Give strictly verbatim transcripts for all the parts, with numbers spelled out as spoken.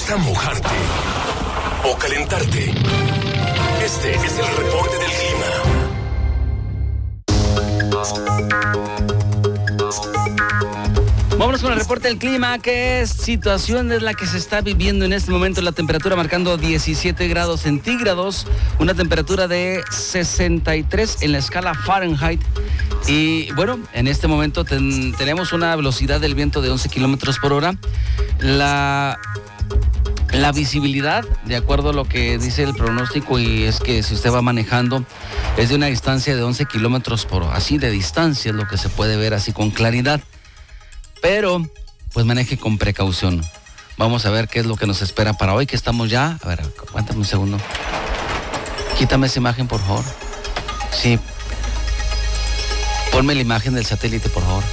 gusta mojarte o calentarte? Este es el reporte del clima. Vámonos con el reporte del clima. ¿Qué situación es la que se está viviendo en este momento? La temperatura marcando diecisiete grados centígrados, una temperatura de sesenta y tres en la escala Fahrenheit. Y bueno, en este momento ten, tenemos una velocidad del viento de once kilómetros por hora. La, la visibilidad, de acuerdo a lo que dice el pronóstico, y es que si usted va manejando, es de una distancia de once kilómetros por hora. Así de distancia es lo que se puede ver así con claridad. Pero, pues maneje con precaución. Vamos a ver qué es lo que nos espera para hoy, que estamos ya... A ver, aguántame un segundo. Quítame esa imagen, por favor. Sí. Ponme la imagen del satélite, por favor.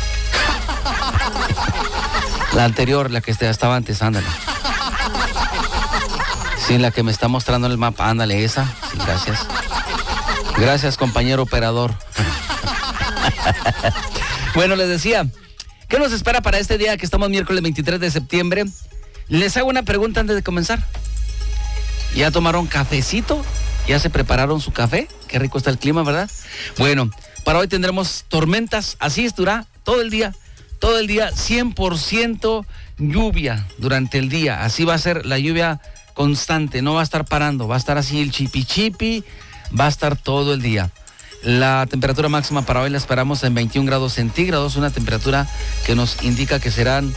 La anterior, la que estaba antes, ándale. Sí, la que me está mostrando en el mapa, ándale, esa. Sí, gracias. Gracias, compañero operador. Bueno, les decía... ¿Qué nos espera para este día que estamos miércoles veintitrés de septiembre? Les hago una pregunta antes de comenzar. ¿Ya tomaron cafecito? ¿Ya se prepararon su café? Qué rico está el clima, ¿verdad? Bueno, para hoy tendremos tormentas. Así estará todo el día. Todo el día, cien por ciento lluvia durante el día. Así va a ser la lluvia constante. No va a estar parando. Va a estar así el chipi chipi. Va a estar todo el día. La temperatura máxima para hoy la esperamos en veintiún grados centígrados, una temperatura que nos indica que serán...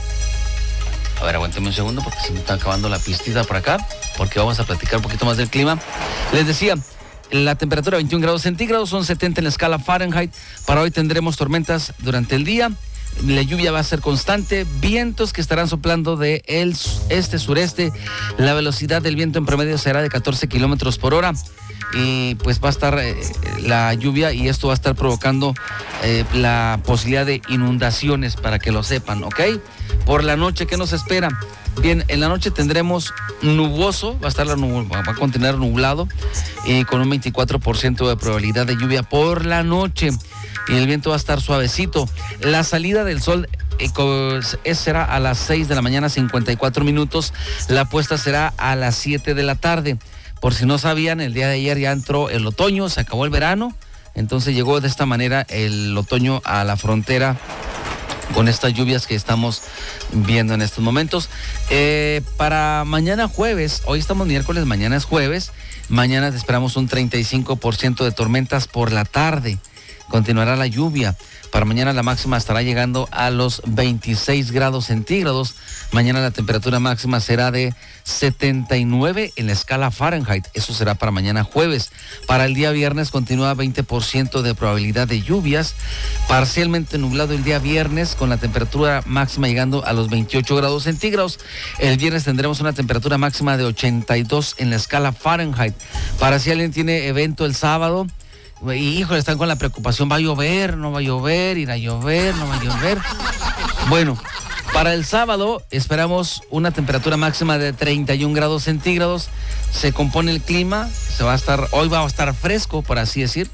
A ver, aguánteme un segundo porque se me está acabando la pistita por acá, porque vamos a platicar un poquito más del clima. Les decía, la temperatura veintiún grados centígrados, son setenta en la escala Fahrenheit. Para hoy tendremos tormentas durante el día. La lluvia va a ser constante, vientos que estarán soplando de el este sureste. La velocidad del viento en promedio será de catorce kilómetros por hora. Y pues va a estar eh, la lluvia, y esto va a estar provocando eh, la posibilidad de inundaciones, para que lo sepan, ¿ok? Por la noche, ¿qué nos espera? Bien, en la noche tendremos nuboso, va a estar la nub- va a continuar nublado, y con un veinticuatro por ciento de probabilidad de lluvia por la noche, y el viento va a estar suavecito. La salida del sol eh, será a las seis de la mañana, cincuenta y cuatro minutos, la puesta será a las siete de la tarde. Por si no sabían, el día de ayer ya entró el otoño, se acabó el verano, entonces llegó de esta manera el otoño a la frontera con estas lluvias que estamos viendo en estos momentos. Eh, para mañana jueves, hoy estamos miércoles, mañana es jueves, mañana esperamos un treinta y cinco por ciento de tormentas por la tarde, continuará la lluvia. Para mañana la máxima estará llegando a los veintiséis grados centígrados. Mañana la temperatura máxima será de setenta y nueve en la escala Fahrenheit. Eso será para mañana jueves. Para el día viernes continúa veinte por ciento de probabilidad de lluvias. Parcialmente nublado el día viernes, con la temperatura máxima llegando a los veintiocho grados centígrados. El viernes tendremos una temperatura máxima de ochenta y dos en la escala Fahrenheit. Para si alguien tiene evento el sábado, y híjole, están con la preocupación, ¿va a llover? ¿No va a llover? ¿Irá a llover? ¿No va a llover? Bueno, para el sábado esperamos una temperatura máxima de treinta y un grados centígrados. Se compone el clima, se va a estar, hoy va a estar fresco, por así decir.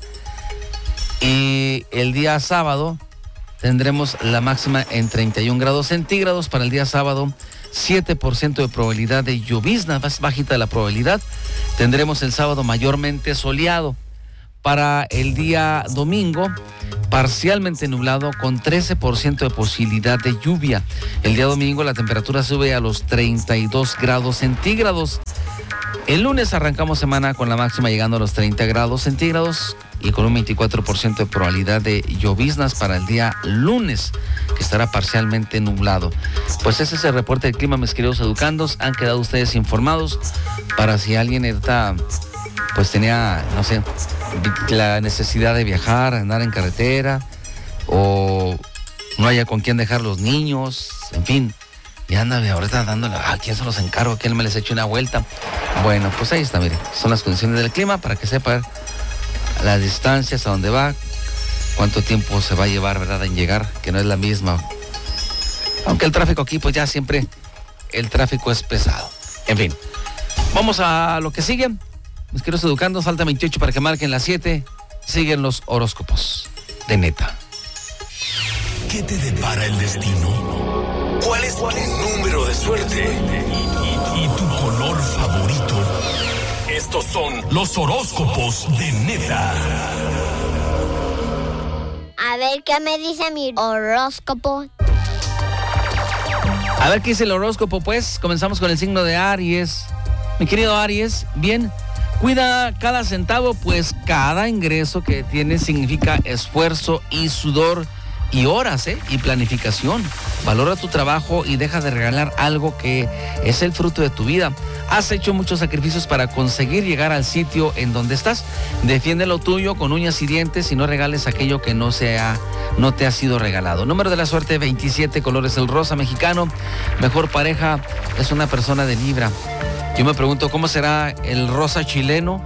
Y el día sábado tendremos la máxima en treinta y un grados centígrados. Para el día sábado, siete por ciento de probabilidad de llovizna, más bajita la probabilidad. Tendremos el sábado mayormente soleado. Para el día domingo, parcialmente nublado con trece por ciento de posibilidad de lluvia. El día domingo la temperatura sube a los treinta y dos grados centígrados. El lunes arrancamos semana con la máxima llegando a los treinta grados centígrados y con un veinticuatro por ciento de probabilidad de lloviznas para el día lunes, que estará parcialmente nublado. Pues ese es el reporte del clima, mis queridos educandos. Han quedado ustedes informados para si alguien está... pues tenía, no sé, la necesidad de viajar, andar en carretera, o no haya con quién dejar los niños, en fin, y anda ahorita dándole, ¿a quién se los encargo? ¿Quién me les eche una vuelta? Bueno, pues ahí está, mire, son las condiciones del clima para que sepa las distancias, a dónde va, cuánto tiempo se va a llevar, ¿verdad?, en llegar, que no es la misma. Aunque el tráfico aquí, pues ya siempre, el tráfico es pesado. En fin, vamos a lo que sigue. Mis queridos educandos, falta veintiocho para que marquen las siete. Siguen los horóscopos de Neta. ¿Qué te depara el destino? ¿Cuál es tu número de suerte? Estos son los horóscopos de Neta. A ver qué me dice mi horóscopo. A ver qué dice el horóscopo, pues. Comenzamos con el signo de Aries. Mi querido Aries, bien, cuida cada centavo, pues cada ingreso que tienes significa esfuerzo y sudor y horas, ¿eh? Y planificación. Valora tu trabajo y deja de regalar algo que es el fruto de tu vida. Has hecho muchos sacrificios para conseguir llegar al sitio en donde estás. Defiende lo tuyo con uñas y dientes y no regales aquello que no, sea, no te ha sido regalado. Número de la suerte veintisiete, color es el rosa mexicano. Mejor pareja es una persona de Libra. Yo me pregunto cómo será el rosa chileno,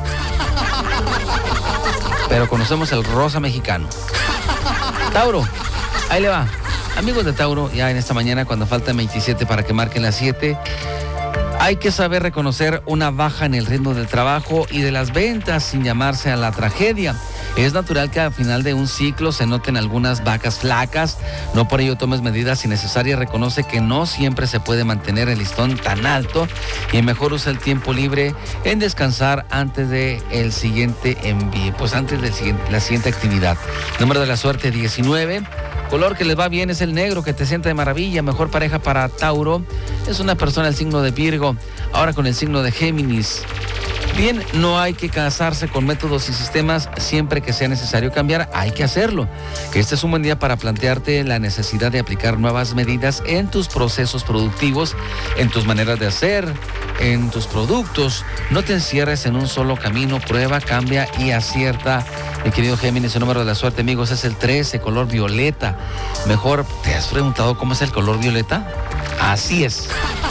pero conocemos el rosa mexicano. Tauro, ahí le va. Amigos de Tauro, ya en esta mañana cuando faltan veintisiete para que marquen las siete, hay que saber reconocer una baja en el ritmo del trabajo y de las ventas sin llamarse a la tragedia. Es natural que al final de un ciclo se noten algunas vacas flacas, no por ello tomes medidas innecesarias, reconoce que no siempre se puede mantener el listón tan alto y mejor usa el tiempo libre en descansar antes de el siguiente envío, pues antes de la siguiente actividad. Número de la suerte diecinueve. Color que les va bien es el negro, que te sienta de maravilla. Mejor pareja para Tauro es una persona del signo de Virgo. Ahora con el signo de Géminis. Bien, no hay que casarse con métodos y sistemas. Siempre que sea necesario cambiar, hay que hacerlo. Este es un buen día para plantearte la necesidad de aplicar nuevas medidas en tus procesos productivos, en tus maneras de hacer, en tus productos. No te encierres en un solo camino. Prueba, cambia y acierta. Mi querido Géminis, el número de la suerte, amigos, es el trece, color violeta. Mejor, ¿te has preguntado cómo es el color violeta? Así es.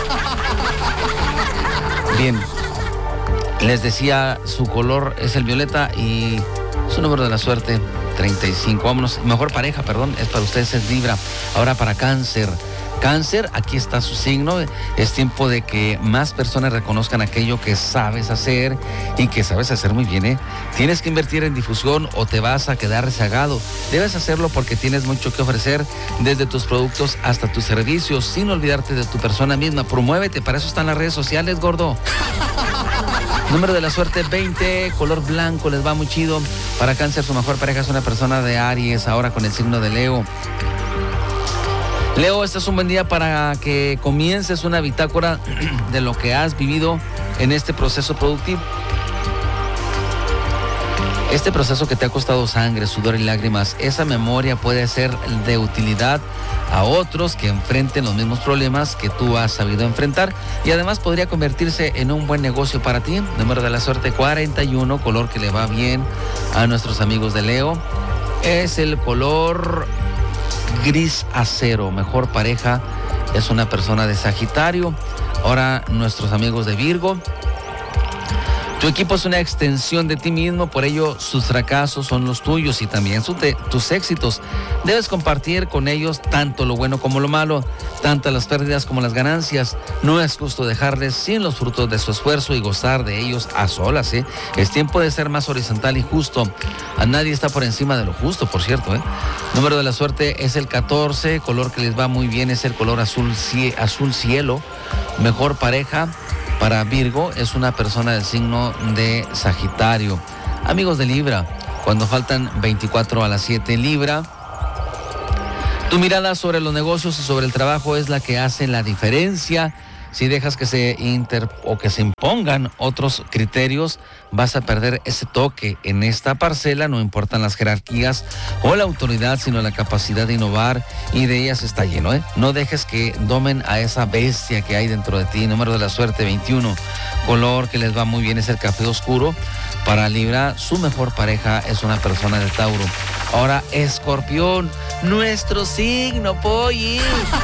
Bien. Les decía, su color es el violeta y su número de la suerte, treinta y cinco. Vámonos, mejor pareja, perdón, es para ustedes, es Libra. Ahora para Cáncer. Cáncer, aquí está su signo. Es tiempo de que más personas reconozcan aquello que sabes hacer y que sabes hacer muy bien, ¿eh? Tienes que invertir en difusión o te vas a quedar rezagado. Debes hacerlo porque tienes mucho que ofrecer, desde tus productos hasta tus servicios, sin olvidarte de tu persona misma. Promuévete, para eso están las redes sociales, gordo. Número de la suerte veinte, color blanco, les va muy chido. Para Cáncer, su mejor pareja es una persona de Aries, ahora con el signo de Leo. Leo, este es un buen día para que comiences una bitácora de lo que has vivido en este proceso productivo. Este proceso que te ha costado sangre, sudor y lágrimas, esa memoria puede ser de utilidad a otros que enfrenten los mismos problemas que tú has sabido enfrentar y además podría convertirse en un buen negocio para ti. Número de la suerte cuarenta y uno, color que le va bien a nuestros amigos de Leo, es el color gris acero. Mejor pareja es una persona de Sagitario. Ahora nuestros amigos de Virgo. Tu equipo es una extensión de ti mismo, por ello sus fracasos son los tuyos y también su te, tus éxitos. Debes compartir con ellos tanto lo bueno como lo malo, tanto las pérdidas como las ganancias. No es justo dejarles sin los frutos de su esfuerzo y gozar de ellos a solas, ¿eh? Es tiempo de ser más horizontal y justo. A nadie está por encima de lo justo, por cierto, ¿eh? Número de la suerte es el catorce, color que les va muy bien es el color azul, azul cielo. Mejor pareja para Virgo es una persona del signo de Sagitario. Amigos de Libra, cuando faltan veinticuatro a las siete, Libra, tu mirada sobre los negocios y sobre el trabajo es la que hace la diferencia. Si dejas que se inter o que se impongan otros criterios, vas a perder ese toque. En esta parcela no importan las jerarquías o la autoridad, sino la capacidad de innovar, y de ellas está lleno, ¿eh? No dejes que domen a esa bestia que hay dentro de ti. Número de la suerte veintiuno, color que les va muy bien es el café oscuro. Para Libra, su mejor pareja es una persona de Tauro. Ahora, Escorpión, nuestro signo, pollo.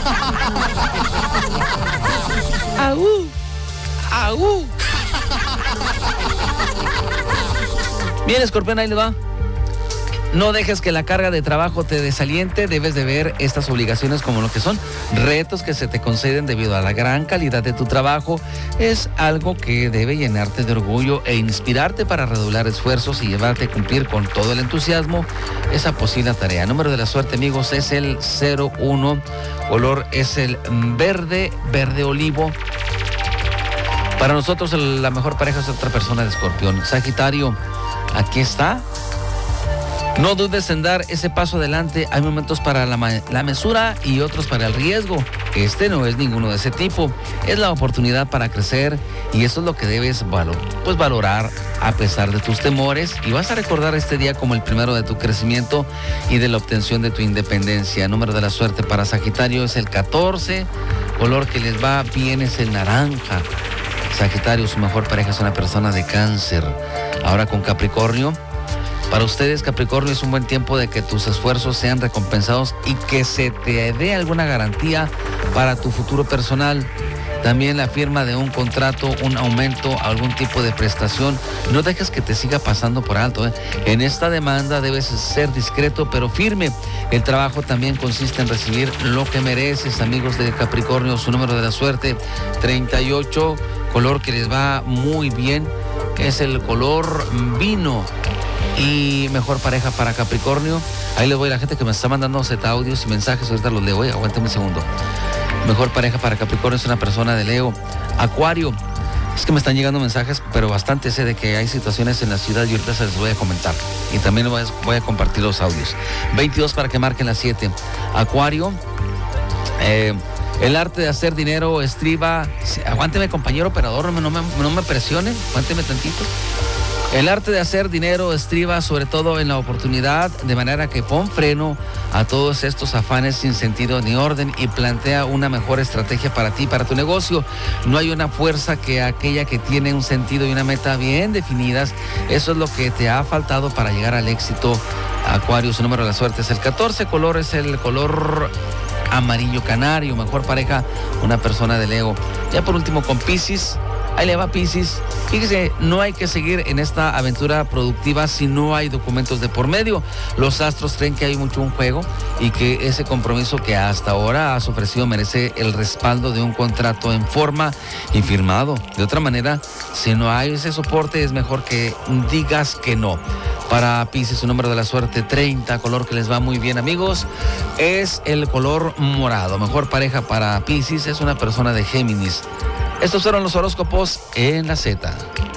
¡Aú! ¡Aú! Bien, Escorpión, ahí le va. No dejes que la carga de trabajo te desaliente. Debes de ver estas obligaciones como lo que son retos que se te conceden debido a la gran calidad de tu trabajo. Es algo que debe llenarte de orgullo e inspirarte para redoblar esfuerzos y llevarte a cumplir con todo el entusiasmo esa posible tarea. Número de la suerte, amigos, es el cero uno. Color es el verde, verde olivo. Para nosotros el- la mejor pareja es otra persona de Escorpión. Sagitario, aquí está. No dudes en dar ese paso adelante. Hay momentos para la, ma- la mesura y otros para el riesgo. Este no es ninguno de ese tipo. Es la oportunidad para crecer y eso es lo que debes valo- pues valorar a pesar de tus temores. Y vas a recordar este día como el primero de tu crecimiento y de la obtención de tu independencia. Número de la suerte para Sagitario es el catorce. Color que les va bien es el naranja. Sagitario, su mejor pareja es una persona de Cáncer. Ahora con Capricornio. Para ustedes, Capricornio, es un buen tiempo de que tus esfuerzos sean recompensados y que se te dé alguna garantía para tu futuro personal. También la firma de un contrato, un aumento, algún tipo de prestación. No dejes que te siga pasando por alto, ¿eh? En esta demanda debes ser discreto pero firme. El trabajo también consiste en recibir lo que mereces, amigos de Capricornio. Su número de la suerte, treinta y ocho. Color que les va muy bien es el color vino. Y mejor pareja para Capricornio. Ahí les voy a la gente que me está mandando Z audios y mensajes. Ahorita los leo. Eh, aguántame un segundo. Mejor pareja para Capricornio es una persona de Leo. Acuario. Es que me están llegando mensajes, pero bastante sé de que hay situaciones en la ciudad y ahorita se les voy a comentar. Y también voy a, voy a compartir los audios. veintidós para que marquen las siete. Acuario. Eh, el arte de hacer dinero estriba. Sí, aguánteme, compañero operador, no me, no me, no me presione. Aguánteme tantito. El arte de hacer dinero estriba sobre todo en la oportunidad, de manera que pon freno a todos estos afanes sin sentido ni orden y plantea una mejor estrategia para ti, para tu negocio. No hay una fuerza que aquella que tiene un sentido y una meta bien definidas. Eso es lo que te ha faltado para llegar al éxito. Acuario, su número de la suerte es el catorce, color es el color amarillo canario, mejor pareja, una persona de Leo. Ya por último con Piscis. Ahí le va Piscis. Fíjese, no hay que seguir en esta aventura productiva si no hay documentos de por medio. Los astros creen que hay mucho en juego y que ese compromiso que hasta ahora has ofrecido merece el respaldo de un contrato en forma y firmado. De otra manera, si no hay ese soporte, es mejor que digas que no. Para Piscis, su número de la suerte, treinta, color que les va muy bien, amigos, es el color morado. Mejor pareja para Piscis es una persona de Géminis. Estos fueron los horóscopos en la Z.